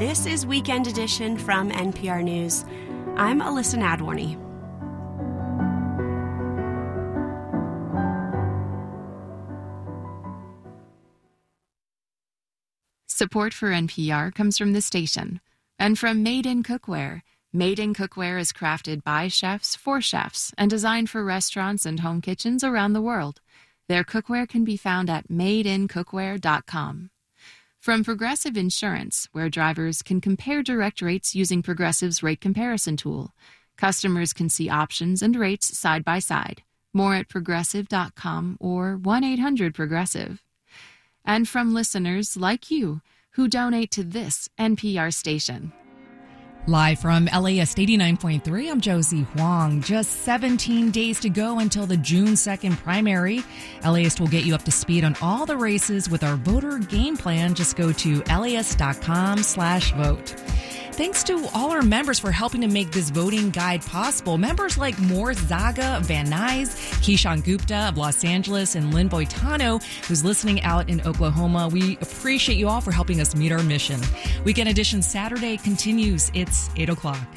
This is Weekend Edition from NPR News. I'm Alyssa Nadworny. Support for NPR comes from the station and from Made in Cookware. Made in Cookware is crafted by chefs for chefs and designed for restaurants and home kitchens around the world. Their cookware can be found at madeincookware.com. From Progressive Insurance, where drivers can compare direct rates using Progressive's rate comparison tool. Customers can see options and rates side by side. More at progressive.com or 1-800-PROGRESSIVE. And from listeners like you who donate to this NPR station. Live from LAist 89.3, I'm Josie Huang. Just 17 days to go until the June 2nd primary. LAist will get you up to speed on all the races with our voter game plan. Just go to laist.com/vote. Thanks to all our members for helping to make this voting guide possible. Members like Morris Zaga of Van Nuys, Keyshawn Gupta of Los Angeles, and Lynn Boitano, who's listening out in Oklahoma. We appreciate you all for helping us meet our mission. Weekend Edition Saturday continues. It's 8 o'clock.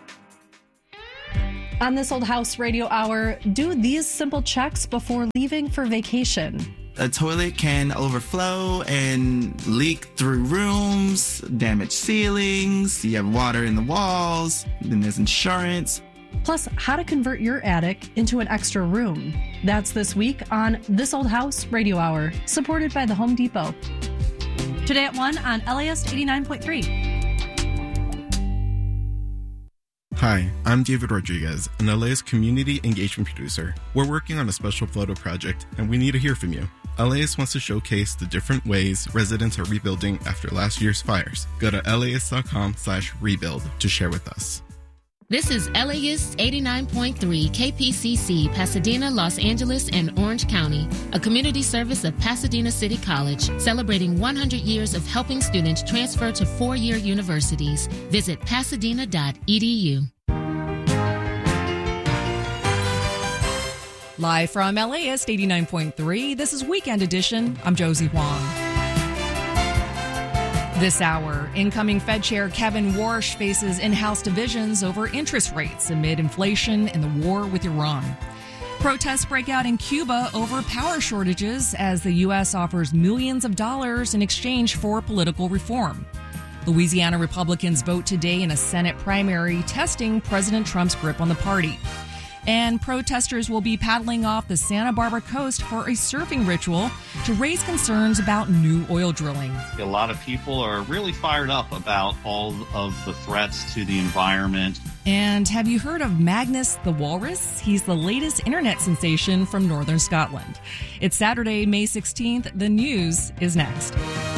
On This Old House Radio Hour, do these simple checks before leaving for vacation. A toilet can overflow and leak through rooms, damage ceilings, you have water in the walls, then there's insurance. Plus, how to convert your attic into an extra room. That's this week on This Old House Radio Hour, supported by the Home Depot. Today at 1 on LAist 89.3. Hi, I'm David Rodriguez, an LAist community engagement producer. We're working on a special photo project, and we need to hear from you. LAist wants to showcase the different ways residents are rebuilding after last year's fires. Go to laist.com/rebuild to share with us. This is LAist 89.3 KPCC, Pasadena, Los Angeles, and Orange County, a community service of Pasadena City College, celebrating 100 years of helping students transfer to four-year universities. Visit pasadena.edu. Live from LAist 89.3, this is Weekend Edition. I'm Josie Huang. This hour, incoming Fed Chair Kevin Warsh faces in-house divisions over interest rates amid inflation and the war with Iran. Protests break out in Cuba over power shortages as the U.S. offers millions of dollars in exchange for political reform. Louisiana Republicans vote today in a Senate primary testing President Trump's grip on the party. And protesters will be paddling off the Santa Barbara coast for a surfing ritual to raise concerns about new oil drilling. A lot of people are really fired up about all of the threats to the environment. And have you heard of Magnus the Walrus? He's the latest internet sensation from northern Scotland. It's Saturday, May 16th. The news is next.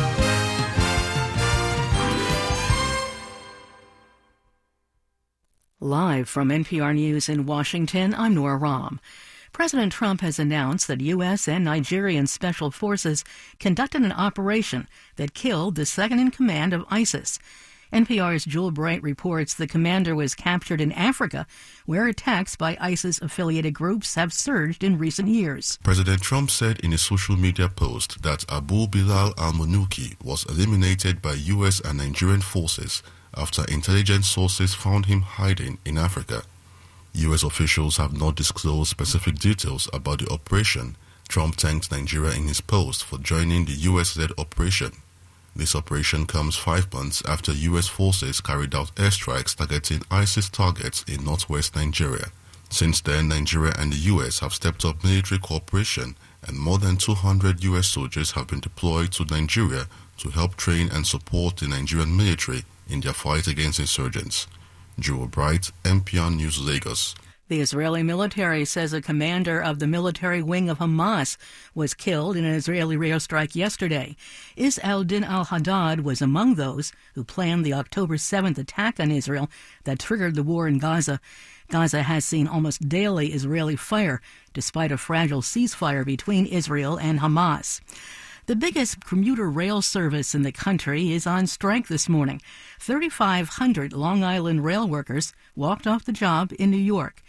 Live from NPR News in Washington, I'm Nora Rahm. President Trump has announced that U.S. and Nigerian special forces conducted an operation that killed the second-in-command of ISIS. NPR's Jewel Bright reports the commander was captured in Africa, where attacks by ISIS-affiliated groups have surged in recent years. President Trump said in a social media post that Abu Bilal al-Manuki was eliminated by U.S. and Nigerian forces after intelligence sources found him hiding in Africa. U.S. officials have not disclosed specific details about the operation. Trump thanked Nigeria in his post for joining the U.S.-led operation. This operation comes 5 months after U.S. forces carried out airstrikes targeting ISIS targets in northwest Nigeria. Since then, Nigeria and the U.S. have stepped up military cooperation, and more than 200 U.S. soldiers have been deployed to Nigeria to help train and support the Nigerian military in their fight against insurgents. Jewel Bright, NPR News, Lagos. The Israeli military says a commander of the military wing of Hamas was killed in an Israeli airstrike yesterday. Is al-Din al-Haddad was among those who planned the October 7th attack on Israel that triggered the war in Gaza. Gaza has seen almost daily Israeli fire, despite a fragile ceasefire between Israel and Hamas. The biggest commuter rail service in the country is on strike this morning. 3,500 Long Island rail workers walked off the job in New York.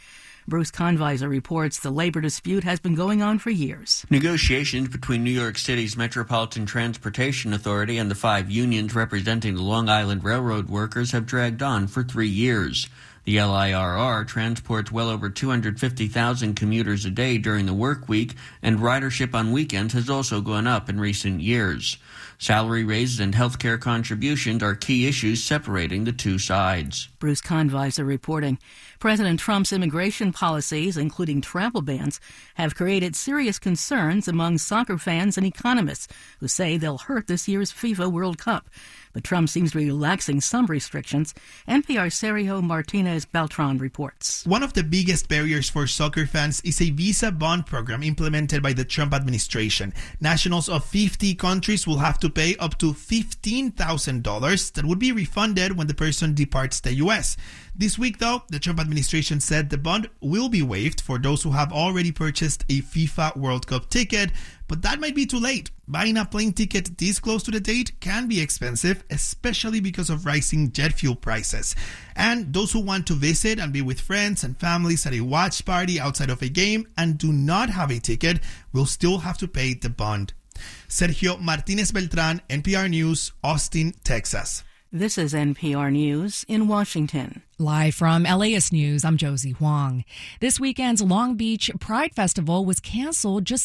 Bruce Conviser reports the labor dispute has been going on for years. Negotiations between New York City's Metropolitan Transportation Authority and the 5 unions representing the Long Island Railroad workers have dragged on for 3 years. The LIRR transports well over 250,000 commuters a day during the work week, and ridership on weekends has also gone up in recent years. Salary raises and health care contributions are key issues separating the two sides. Bruce Conviser reporting. President Trump's immigration policies, including travel bans, have created serious concerns among soccer fans and economists who say they'll hurt this year's FIFA World Cup. But Trump seems to be relaxing some restrictions. NPR's Sergio Martinez Beltran reports. One of the biggest barriers for soccer fans is a visa bond program implemented by the Trump administration. Nationals of 50 countries will have to pay up to $15,000 that would be refunded when the person departs the U.S. This week, though, the Trump administration said the bond will be waived for those who have already purchased a FIFA World Cup ticket, but that might be too late. Buying a plane ticket this close to the date can be expensive, especially because of rising jet fuel prices. And those who want to visit and be with friends and families at a watch party outside of a game and do not have a ticket will still have to pay the bond. Sergio Martinez Beltran, NPR News, Austin, Texas. This is NPR News in Washington. Live from LAist News, I'm Josie Huang. This weekend's Long Beach Pride Festival was canceled just